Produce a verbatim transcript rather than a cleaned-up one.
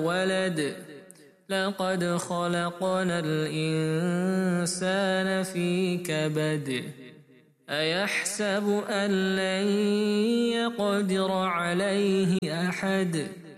ولد لقد خلقنا الإنسان في كبد أيحسب أن لن يقدر عليه أحد